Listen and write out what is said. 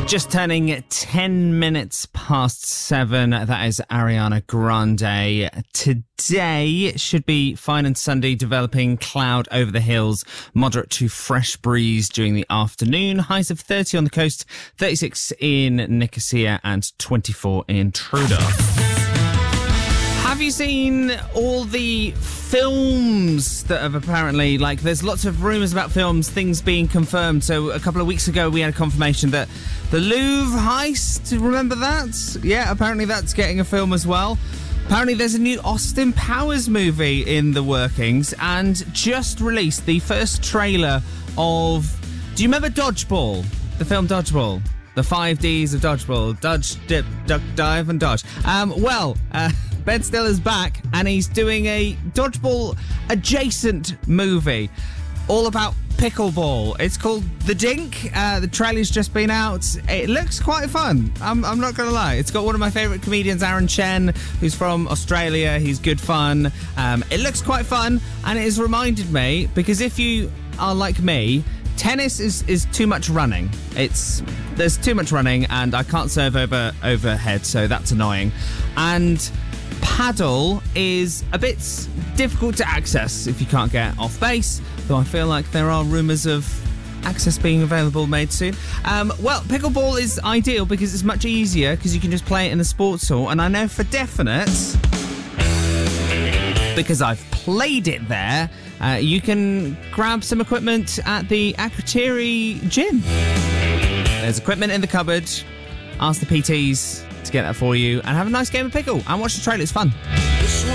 Just turning 10 minutes past 7. That is Ariana Grande. Today should be fine and sunny, developing cloud over the hills, moderate to fresh breeze during the afternoon. Highs of 30 on the coast, 36 in Nicosia and 24 in Trudar. Have you seen all the films that have apparently, there's lots of rumours about films, things being confirmed. So a couple of weeks ago, we had a confirmation that the Louvre heist, remember that? Yeah, apparently that's getting a film as well. Apparently there's a new Austin Powers movie in the workings and just released the first trailer of... Do you remember Dodgeball? The film Dodgeball? The 5 Ds of Dodgeball. Dodge, dip, duck, dive and dodge. Ben Stiller's back and he's doing a Dodgeball adjacent movie all about pickleball. It's called The Dink. The trailer's just been out. It looks quite fun. I'm not going to lie. It's got one of my favourite comedians, Aaron Chen, who's from Australia. He's good fun. It looks quite fun and it has reminded me, because if you are like me, tennis is too much running. There's too much running and I can't serve overhead, so that's annoying. And paddle is a bit difficult to access if you can't get off base, though I feel like there are rumours of access being available made soon. Pickleball is ideal because it's much easier because you can just play it in the sports hall, and I know for definite, because I've played it there, you can grab some equipment at the Akrotiri gym. There's equipment in the cupboard. Ask the PTs to get that for you and have a nice game of pickle and watch the trailer. It's fun.